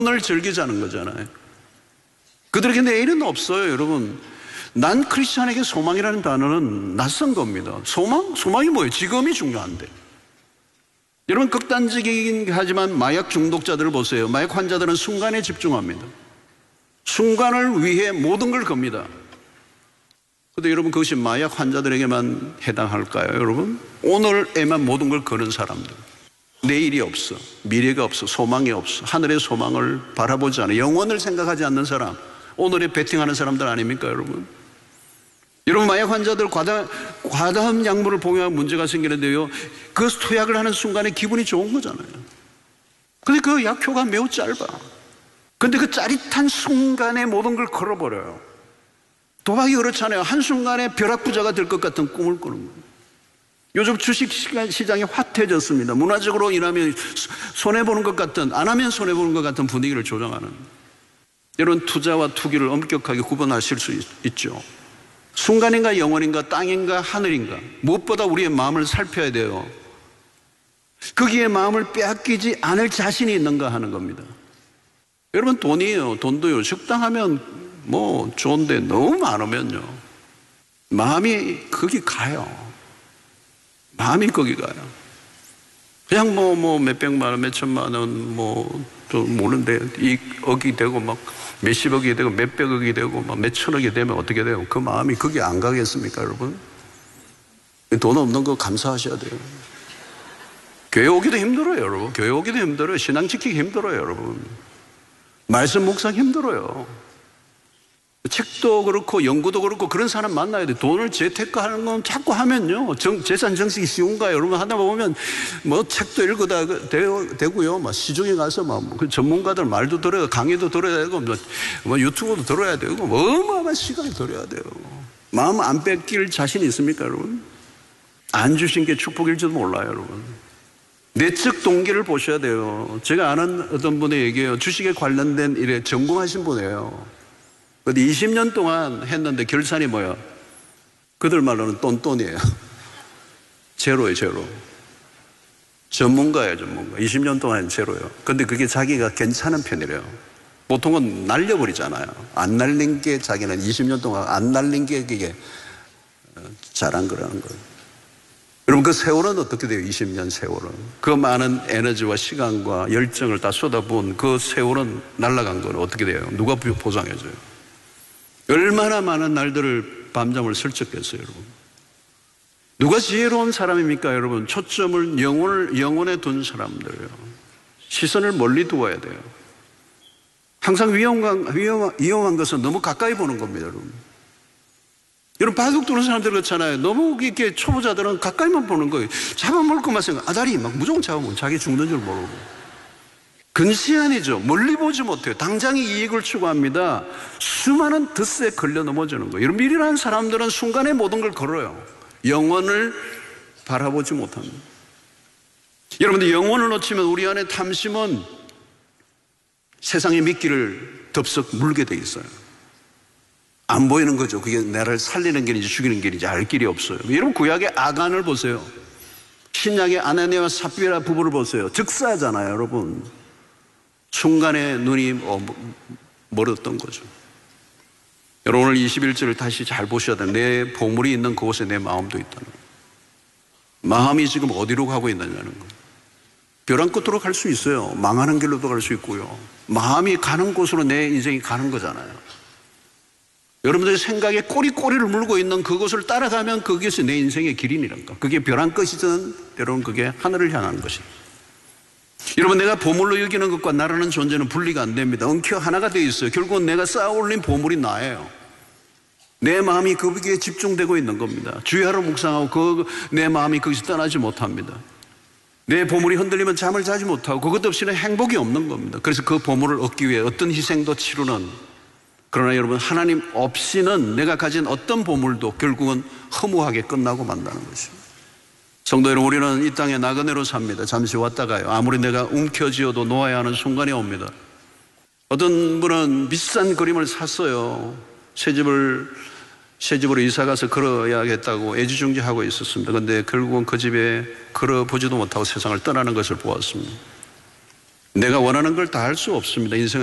오늘 즐기자는 거잖아요. 그들에게 내일은 없어요, 여러분. 난 크리스찬에게 소망이라는 단어는 낯선 겁니다. 소망이 뭐예요? 지금이 중요한데. 여러분, 극단적이긴 하지만 마약 중독자들을 보세요. 마약 환자들은 순간에 집중합니다. 순간을 위해 모든 걸 겁니다. 그런데 여러분, 그것이 마약 환자들에게만 해당할까요, 여러분? 오늘에만 모든 걸 거는 사람들. 내일이 없어, 미래가 없어, 소망이 없어, 하늘의 소망을 바라보지 않아, 영원을 생각하지 않는 사람, 오늘에 베팅하는 사람들 아닙니까, 여러분? 여러분, 마약 환자들 과다한 약물을 복용하면 문제가 생기는데요, 그 투약을 하는 순간에 기분이 좋은 거잖아요. 근데 그 약효가 매우 짧아. 근데 그 짜릿한 순간에 모든 걸 걸어버려요. 도박이 그렇잖아요. 한순간에 벼락부자가 될 것 같은 꿈을 꾸는 거예요. 요즘 주식시장이 핫해졌습니다. 문화적으로 일하면 손해보는 것 같은, 안 하면 손해보는 것 같은 분위기를 조정하는. 이런 투자와 투기를 엄격하게 구분하실 수 있죠. 순간인가 영원인가 땅인가 하늘인가, 무엇보다 우리의 마음을 살펴야 돼요. 거기에 마음을 빼앗기지 않을 자신이 있는가 하는 겁니다. 여러분, 돈도요, 적당하면 뭐 좋은데 너무 많으면요, 마음이 거기 가요. 마음이 거기 가요. 그냥 뭐 몇백만 원, 몇천만 원, 또 모르는데 억이 되고 막 몇십억이 되고 몇백억이 되고 막 몇천억이 되면 어떻게 돼요? 그 마음이 거기 안 가겠습니까, 여러분? 돈 없는 거 감사하셔야 돼요. 교회 오기도 힘들어요, 여러분. 교회 오기도 힘들어요. 신앙 지키기 힘들어요, 여러분. 말씀 묵상 힘들어요. 책도 그렇고 연구도 그렇고 그런 사람 만나야 돼. 돈을 재테크하는 건 자꾸 하면요, 재산 정식이 쉬운가요? 여러분, 하다 보면 뭐 책도 읽어다 되고요, 막 시중에 가서 그 전문가들 말도 들어야, 강의도 들어야 되고, 뭐 유튜브도 들어야 되고, 어마어마한 시간을 들어야 돼요. 마음 안 뺏길 자신 있습니까, 여러분? 안 주신 게 축복일지도 몰라요, 여러분. 내적 동기를 보셔야 돼요. 제가 아는 어떤 분의 얘기예요. 주식에 관련된 일에 전공하신 분이에요. 근데 20년 동안 했는데 결산이 뭐야? 그들 말로는 똔똔이에요. 제로예요, 제로. 전문가예요, 전문가. 20년 동안 제로예요. 근데 그게 자기가 괜찮은 편이래요. 보통은 날려버리잖아요. 안 날린 게, 자기는 20년 동안 안 날린 게 그게 잘한 거라는 거예요. 여러분, 그 세월은 어떻게 돼요? 20년 세월은. 그 많은 에너지와 시간과 열정을 다 쏟아부은 그 세월은 날아간 건 어떻게 돼요? 누가 보상해줘요? 얼마나 많은 날들을 밤잠을 설쳤겠어요, 여러분. 누가 지혜로운 사람입니까, 여러분? 초점을 영혼에 둔 사람들이에요. 시선을 멀리 두어야 돼요. 항상 위험한 것은 너무 가까이 보는 겁니다, 여러분. 여러분, 바둑 두는 사람들 그렇잖아요. 너무 이렇게 초보자들은 가까이만 보는 거예요. 잡아먹을 것만 생각, 아다리 막 무조건 잡아먹고 자기 죽는 줄 모르고. 근시안이죠. 멀리 보지 못해요. 당장의 이익을 추구합니다. 수많은 덫에 걸려 넘어지는 거예요. 여러분, 미련한 사람들은 순간에 모든 걸 걸어요. 영원을 바라보지 못합니다. 여러분들, 영원을 놓치면 우리 안에 탐심은 세상의 미끼를 덥석 물게 돼 있어요. 안 보이는 거죠. 그게 나를 살리는 길인지 죽이는 길인지 알 길이 없어요. 여러분, 구약의 아간을 보세요. 신약의 아나니아와 삽비라 부부를 보세요. 즉사잖아요, 여러분. 순간에 눈이 멀었던 거죠. 여러분, 오늘 21절을 다시 잘 보셔야 돼요. 내 보물이 있는 그곳에 내 마음도 있다는 거예요. 마음이 지금 어디로 가고 있느냐는 거예요. 벼랑 끝으로 갈 수 있어요. 망하는 길로도 갈 수 있고요. 마음이 가는 곳으로 내 인생이 가는 거잖아요. 여러분들의 생각에 꼬리를 물고 있는 그곳을 따라가면 그것이 내 인생의 길이니까. 그게 벼랑 끝이든 때로는 그게 하늘을 향하는 것입니다. 여러분, 내가 보물로 여기는 것과 나라는 존재는 분리가 안 됩니다. 엉켜 하나가 되어 있어요. 결국은 내가 쌓아 올린 보물이 나예요. 내 마음이 거기에 집중되고 있는 겁니다. 주야로 묵상하고 내 마음이 거기서 떠나지 못합니다. 내 보물이 흔들리면 잠을 자지 못하고 그것 없이는 행복이 없는 겁니다. 그래서 그 보물을 얻기 위해 어떤 희생도 치르는, 그러나 여러분, 하나님 없이는 내가 가진 어떤 보물도 결국은 허무하게 끝나고 만다는 것입니다. 성도 여러분, 우리는 이 땅에 나그네로 삽니다. 잠시 왔다 가요. 아무리 내가 움켜쥐어도 놓아야 하는 순간이 옵니다. 어떤 분은 비싼 그림을 샀어요. 새 집으로 이사가서 걸어야겠다고 애지중지하고 있었습니다. 그런데 결국은 그 집에 걸어보지도 못하고 세상을 떠나는 것을 보았습니다. 내가 원하는 걸 다 할 수 없습니다. 인생